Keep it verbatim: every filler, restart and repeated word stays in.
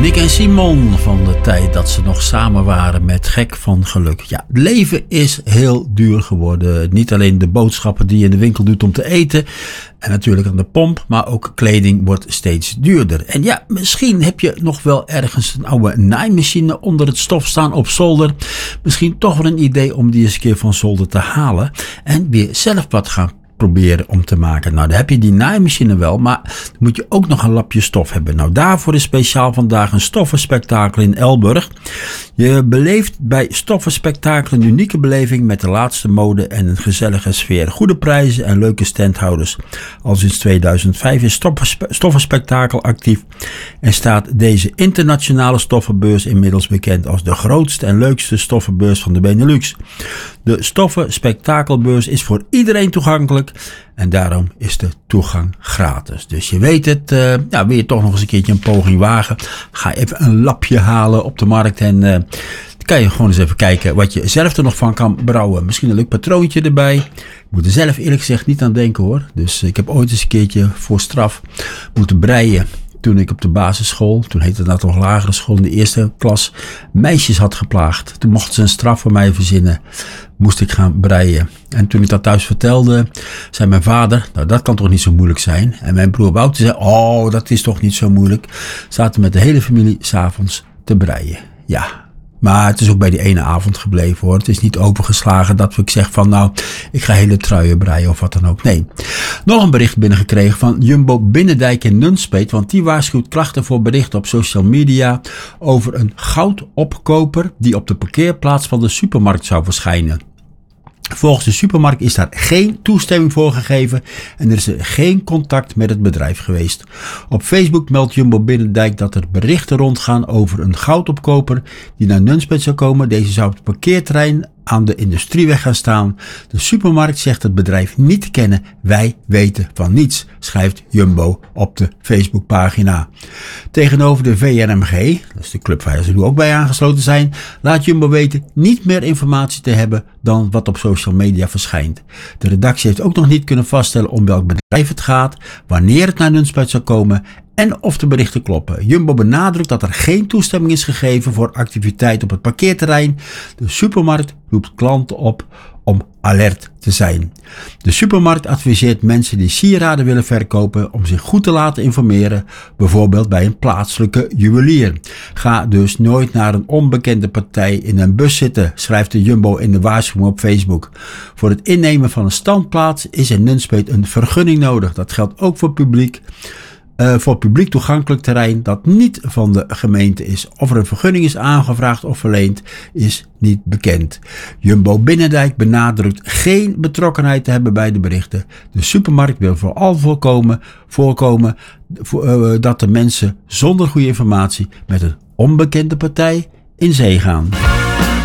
Nick en Simon van de tijd dat ze nog samen waren met Gek van Geluk. Ja, het leven is heel duur geworden. Niet alleen de boodschappen die je in de winkel doet om te eten en natuurlijk aan de pomp, maar ook kleding wordt steeds duurder. En ja, misschien heb je nog wel ergens een oude naaimachine onder het stof staan op zolder. Misschien toch wel een idee om die eens een keer van zolder te halen en weer zelf wat gaan proberen om te maken. Nou, dan heb je die naaimachine wel, maar dan moet je ook nog een lapje stof hebben. Nou, daarvoor is speciaal vandaag een stoffenspektakel in Elburg. Je beleeft bij Stoffenspektakel een unieke beleving met de laatste mode en een gezellige sfeer. Goede prijzen en leuke standhouders. Al sinds tweeduizend vijf is Stoffenspektakel actief en staat deze internationale stoffenbeurs inmiddels bekend als de grootste en leukste stoffenbeurs van de Benelux. De Stoffenspektakelbeurs is voor iedereen toegankelijk en daarom is de toegang gratis. Dus je weet het, uh, ja, wil je toch nog eens een keertje een poging wagen, ga even een lapje halen op de markt en uh, dan kan je gewoon eens even kijken wat je zelf er nog van kan brouwen. Misschien een leuk patroontje erbij. Ik moet er zelf eerlijk gezegd niet aan denken hoor. Dus ik heb ooit eens een keertje voor straf moeten breien. Toen ik op de basisschool, toen heette dat nog lagere school, in de eerste klas, meisjes had geplaagd. Toen mochten ze een straf voor mij verzinnen. Moest ik gaan breien. En toen ik dat thuis vertelde, zei mijn vader, nou dat kan toch niet zo moeilijk zijn. En mijn broer Wouter zei, oh dat is toch niet zo moeilijk. Zaten met de hele familie 's avonds te breien. Ja. Maar het is ook bij die ene avond gebleven hoor. Het is niet opengeslagen dat ik zeg van nou, ik ga hele truien breien of wat dan ook. Nee. Nog een bericht binnengekregen van Jumbo Binnendijk in Nunspeet. Want die waarschuwt klachten voor berichten op social media over een goudopkoper die op de parkeerplaats van de supermarkt zou verschijnen. Volgens de supermarkt is daar geen toestemming voor gegeven en er is er geen contact met het bedrijf geweest. Op Facebook meldt Jumbo Binnendijk dat er berichten rondgaan over een goudopkoper die naar Nunspeet zou komen. Deze zou op het parkeerterrein aan de Industrieweg gaan staan. De supermarkt zegt het bedrijf niet te kennen. Wij weten van niets, schrijft Jumbo op de Facebookpagina. Tegenover de V N M G, dat is de club waar ze nu ook bij aangesloten zijn, laat Jumbo weten niet meer informatie te hebben dan wat op social media verschijnt. De redactie heeft ook nog niet kunnen vaststellen om welk bedrijf het gaat, wanneer het naar Nunspeet zou komen en of de berichten kloppen. Jumbo benadrukt dat er geen toestemming is gegeven voor activiteit op het parkeerterrein. De supermarkt roept klanten op om alert te zijn. De supermarkt adviseert mensen die sieraden willen verkopen om zich goed te laten informeren, bijvoorbeeld bij een plaatselijke juwelier. Ga dus nooit naar een onbekende partij in een bus zitten, schrijft de Jumbo in de waarschuwing op Facebook. Voor het innemen van een standplaats is in Nunspeet een vergunning nodig. Dat geldt ook voor publiek. Uh, voor publiek toegankelijk terrein dat niet van de gemeente is. Of er een vergunning is aangevraagd of verleend is niet bekend. Jumbo Binnendijk benadrukt geen betrokkenheid te hebben bij de berichten. De supermarkt wil vooral voorkomen, voorkomen voor, uh, dat de mensen zonder goede informatie met een onbekende partij in zee gaan.